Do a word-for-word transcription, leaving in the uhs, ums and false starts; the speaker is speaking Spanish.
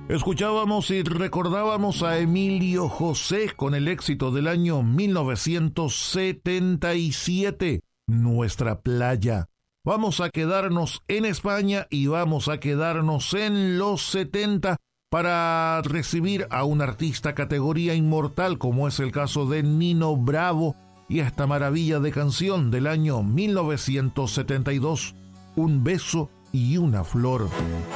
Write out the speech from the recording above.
Escuchábamos y recordábamos a Emilio José con el éxito del año mil novecientos setenta y siete, Nuestra Playa. Vamos a quedarnos en España y vamos a quedarnos en los setenta para recibir a un artista categoría inmortal como es el caso de Nino Bravo y esta maravilla de canción del año mil novecientos setenta y dos, Un beso y una flor.